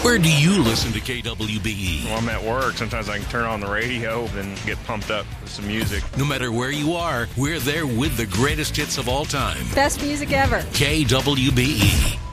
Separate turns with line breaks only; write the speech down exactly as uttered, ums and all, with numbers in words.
Where do you listen to K W B E?
Well, I'm at work. Sometimes I can turn on the radio and get pumped up with some music.
No matter where you are, we're there with the greatest hits of all time.
Best music ever.
K W B E.